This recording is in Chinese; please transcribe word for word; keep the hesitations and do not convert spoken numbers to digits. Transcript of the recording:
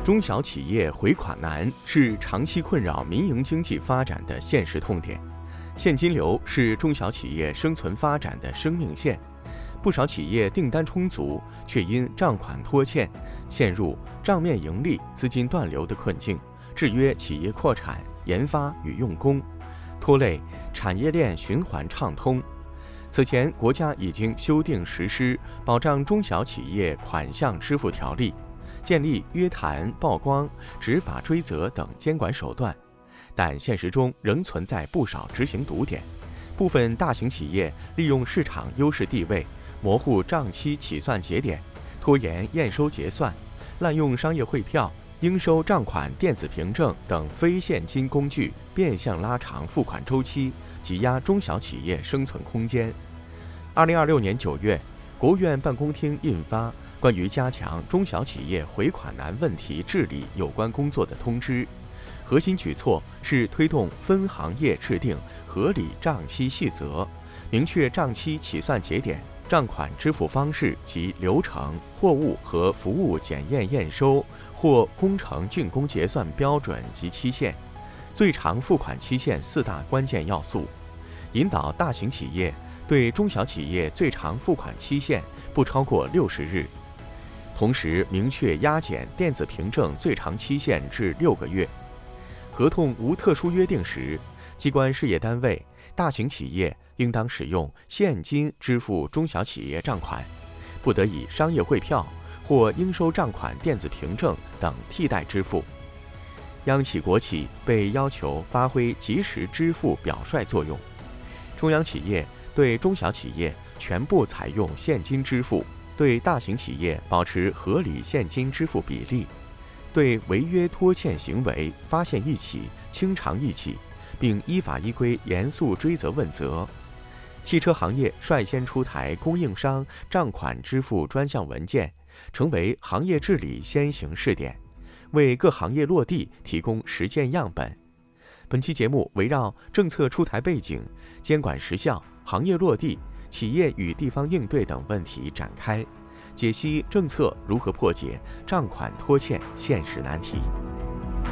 中小企业回款难是长期困扰民营经济发展的现实痛点。现金流是中小企业生存发展的生命线。不少企业订单充足，却因账款拖欠，陷入账面盈利、资金断流的困境，制约企业扩产、研发与用工，拖累产业链循环畅通。此前，国家已经修订实施《保障中小企业款项支付条例》，建立约谈、曝光、执法追责等监管手段，但现实中仍存在不少执行堵点。部分大型企业利用市场优势地位，模糊账期起算节点，拖延验收结算，滥用商业汇票、应收账款电子凭证等非现金工具，变相拉长付款周期，挤压中小企业生存空间。二零二六年九月，国务院办公厅印发《关于加强中小企业回款难问题治理有关工作的通知》，核心举措是推动分行业制定合理账期细则，明确账期起算节点、账款支付方式及流程、货物和服务检验验收或工程竣工结算标准及期限、最长付款期限四大关键要素，引导大型企业对中小企业最长付款期限不超过六十日，同时明确压减电子凭证最长期限至六个月。合同无特殊约定时，机关事业单位、大型企业应当使用现金支付中小企业账款，不得以商业汇票或应收账款电子凭证等替代支付。央企国企被要求发挥及时支付表率作用。中央企业对中小企业全部采用现金支付，对大型企业保持合理现金支付比例，对违约拖欠行为发现一起、清偿一起，并依法依规严肃追责问责。汽车行业率先出台供应商账款支付专项文件，成为行业治理先行试点，为各行业落地提供实践样本。本期节目围绕政策出台背景、监管实效、行业落地、企业与地方应对等问题展开，解析政策如何破解账款拖欠现实难题。